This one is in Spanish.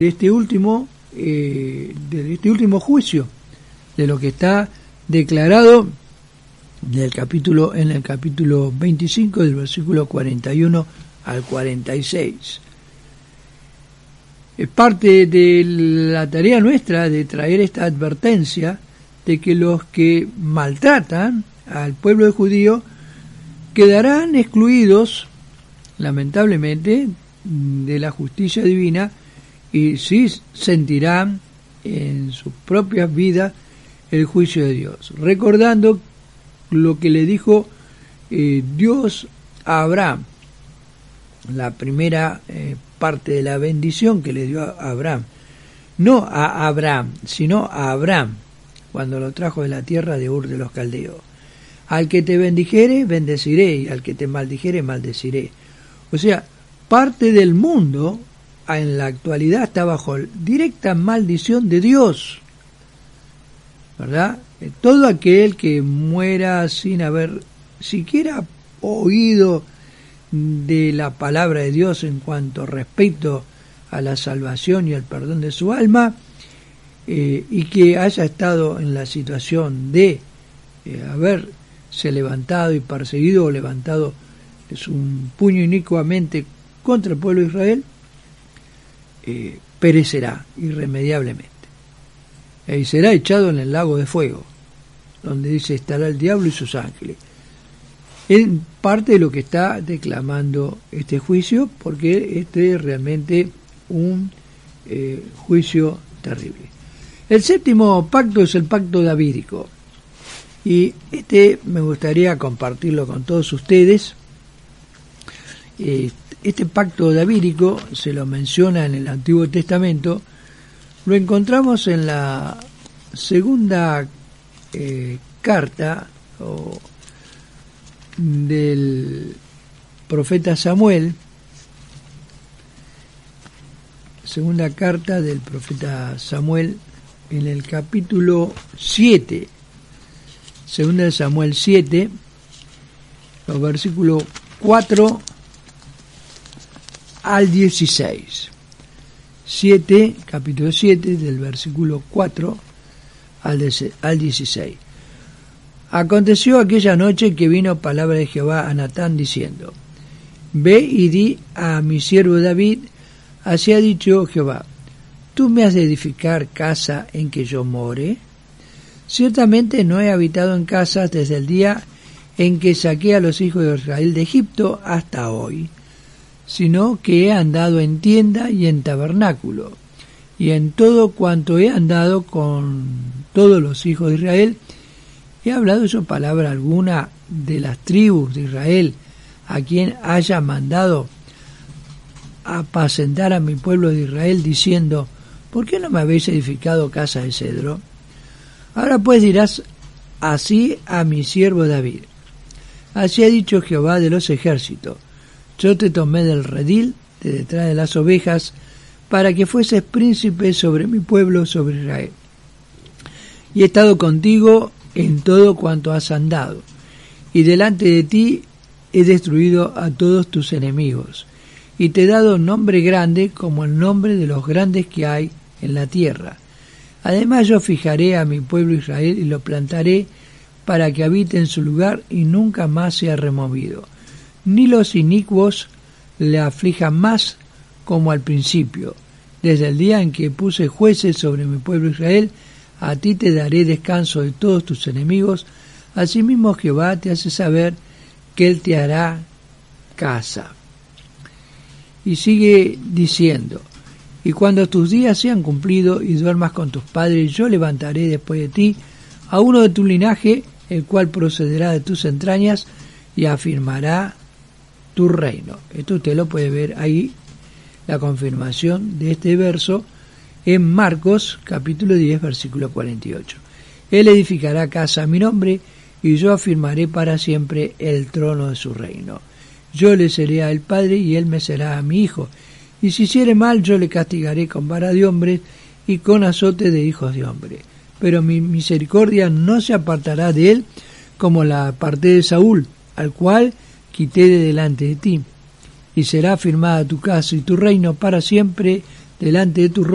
de este último juicio, de lo que está declarado en el capítulo 25, del versículo 41 al 46. Es parte de la tarea nuestra de traer esta advertencia de que los que maltratan al pueblo judío quedarán excluidos, lamentablemente, de la justicia divina, y sí sentirán en sus propias vidas el juicio de Dios, recordando lo que le dijo Dios a Abraham, la primera parte de la bendición que le dio a Abraham, no a Abraham, sino a Abraham, cuando lo trajo de la tierra de Ur de los Caldeos. Al que te bendijere, bendeciré, y al que te maldijere, maldeciré. O sea, parte del mundo en la actualidad está bajo directa maldición de Dios, ¿verdad? Todo aquel que muera sin haber siquiera oído de la palabra de Dios en cuanto respecto a la salvación y el perdón de su alma, y que haya estado en la situación de haberse levantado y perseguido o levantado un puño inicuamente contra el pueblo de Israel, perecerá irremediablemente y será echado en el lago de fuego, donde dice estará el diablo y sus ángeles. En parte de lo que está declamando este juicio, porque este es realmente un juicio terrible. El séptimo pacto es el pacto davídico, y me gustaría compartirlo con todos ustedes. Este pacto davídico se lo menciona en el Antiguo Testamento, lo encontramos en la segunda carta del profeta Samuel, segunda carta del profeta Samuel, en el capítulo 7, segunda de Samuel 7, los versículos 4 al 16. Capítulo 7, del versículo 4 al 16. Aconteció aquella noche que vino palabra de Jehová a Natán diciendo: Ve y di a mi siervo David, así ha dicho Jehová, ¿tú me has de edificar casa en que yo more? Ciertamente no he habitado en casas desde el día en que saqué a los hijos de Israel de Egipto hasta hoy, sino que he andado en tienda y en tabernáculo, y en todo cuanto he andado con todos los hijos de Israel, he hablado yo palabra alguna de las tribus de Israel, a quien haya mandado apacentar a mi pueblo de Israel, diciendo, ¿por qué no me habéis edificado casa de cedro? Ahora pues dirás así a mi siervo David: así ha dicho Jehová de los ejércitos, yo te tomé del redil, de detrás de las ovejas, para que fueses príncipe sobre mi pueblo, sobre Israel. Y he estado contigo en todo cuanto has andado, y delante de ti he destruido a todos tus enemigos, y te he dado nombre grande como el nombre de los grandes que hay en la tierra. Además yo fijaré a mi pueblo Israel y lo plantaré para que habite en su lugar y nunca más sea removido. Ni los inicuos le aflijan más como al principio. Desde el día en que puse jueces sobre mi pueblo Israel, a ti te daré descanso de todos tus enemigos. Asimismo Jehová te hace saber que él te hará casa. Y sigue diciendo: y cuando tus días sean cumplidos y duermas con tus padres, yo levantaré después de ti a uno de tu linaje, el cual procederá de tus entrañas y afirmará tu reino. Esto usted lo puede ver ahí, la confirmación de este verso en Marcos capítulo 10 versículo 48. Él edificará casa a mi nombre, y yo afirmaré para siempre el trono de su reino. Yo le seré al padre, y él me será a mi hijo. Y si hiciere mal, yo le castigaré con vara de hombres y con azote de hijos de hombre. Pero mi misericordia no se apartará de él, como la aparté de Saúl, al cual quité de delante de ti. Y será afirmada tu casa y tu reino para siempre delante de tu